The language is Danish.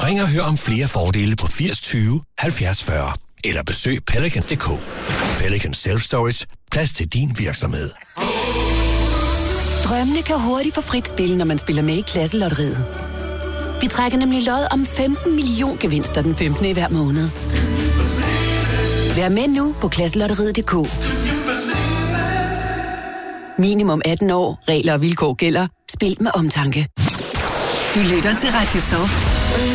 Ring og hør om flere fordele på 80 20 70 40. Eller besøg Pelican.dk. Pelican Self-Storage. Plads til din virksomhed. Drømmene kan hurtigt få frit spil, når man spiller med i Klasselotteriet. Vi trækker nemlig lod om 15 million gevinster den 15. i hver måned. Vær med nu på Klasselotteriet.dk. Minimum 18 år. Regler og vilkår gælder. Spil med omtanke. Du lytter til Radio Soft.